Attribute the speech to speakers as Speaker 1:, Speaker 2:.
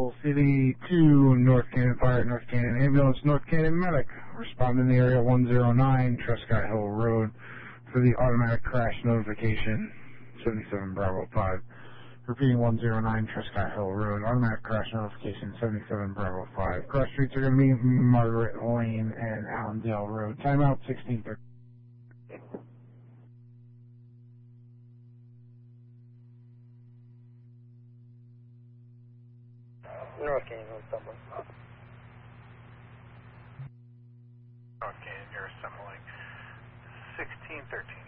Speaker 1: Central City to North Canton Fire, North Canton Ambulance, North Canton Medic. Respond in the area 109 Trescott Hill Road for the automatic crash notification, 77 Bravo 5. Repeating 109 Trescott Hill Road, automatic crash notification, 77 Bravo 5. Cross streets are going to be Margaret Lane and Allendale Road. Timeout 16:30.
Speaker 2: North Canyon, someone.
Speaker 3: North Canyon, you're assembling 1613.